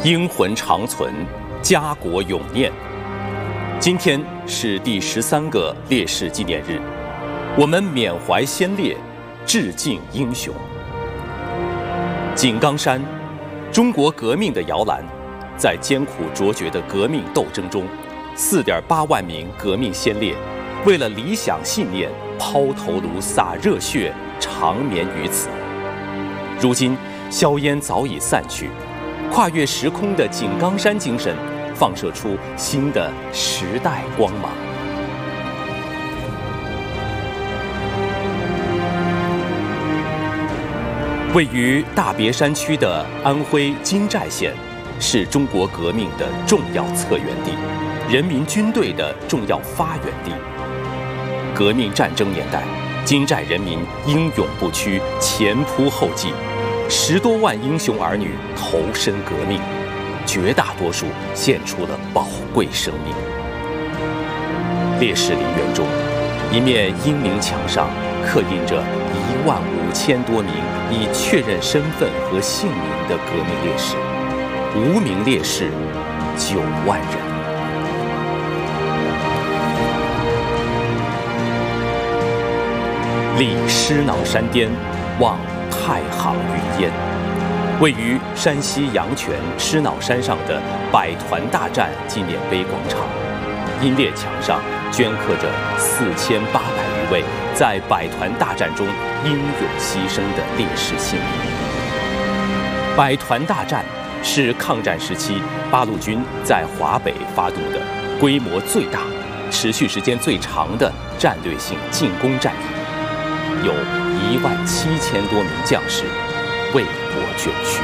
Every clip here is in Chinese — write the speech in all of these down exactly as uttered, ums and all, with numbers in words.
英魂长存，家国永念。今天是第十三个烈士纪念日，我们缅怀先烈，致敬英雄。井冈山，中国革命的摇篮，在艰苦卓绝的革命斗争中，四点八万名革命先烈为了理想信念抛头颅洒热血，长眠于此。如今硝烟早已散去，跨越时空的井冈山精神放射出新的时代光芒。位于大别山区的安徽金寨县，是中国革命的重要策源地，人民军队的重要发源地。革命战争年代，金寨人民英勇不屈，前仆后继，十多万英雄儿女投身革命，绝大多数献出了宝贵生命。烈士陵园中，一面英明墙上刻印着一万五千多名已确认身份和姓名的革命烈士，无名烈士九万人。立狮脑山巅，望太行云烟。位于山西阳泉狮脑山上的百团大战纪念碑广场，英烈墙上镌刻着四千八百余位在百团大战中英勇牺牲的烈士姓名。百团大战是抗战时期八路军在华北发动的规模最大、持续时间最长的战略性进攻战役，有一万七千多名将士为国捐躯。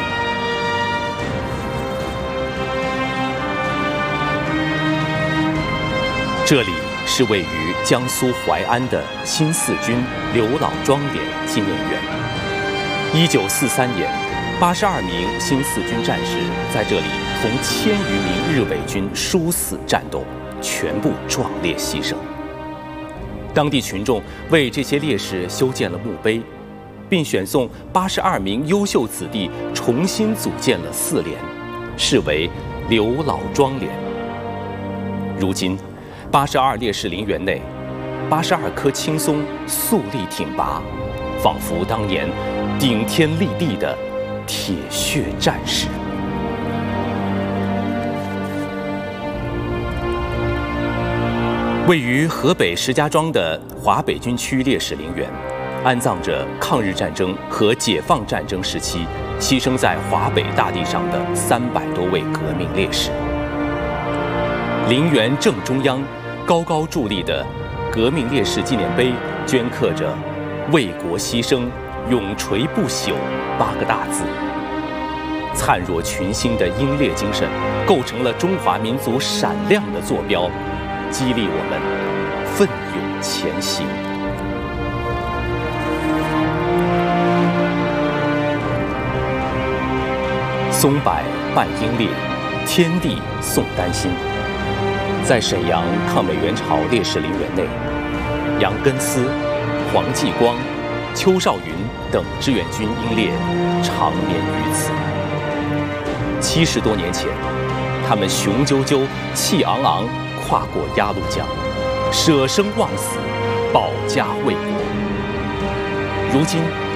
这里是位于江苏淮安的新四军刘老庄脸纪念园。一九四三年，八十二名新四军战士在这里同千余名日伪军殊死战斗，全部壮烈牺牲。当地群众为这些烈士修建了墓碑，并选送八十二名优秀子弟重新组建了四连，视为刘老庄连。如今，八十二烈士陵园内，八十二棵青松肃立挺拔，仿佛当年顶天立地的铁血战士。位于河北石家庄的华北军区烈士陵园，安葬着抗日战争和解放战争时期牺牲在华北大地上的三百多位革命烈士。陵园正中央高高伫立的革命烈士纪念碑，镌刻着“为国牺牲，永垂不朽”八个大字。灿若群星的英烈精神，构成了中华民族闪亮的坐标，激励我们奋勇前行。松柏伴英烈，天地送丹心。在沈阳抗美援朝烈士陵园内，杨根思、黄继光、邱少云等志愿军英烈长眠于此。七十多年前，他们雄赳赳、气昂昂跨过鸭绿江，舍生忘死，保家卫国。如今，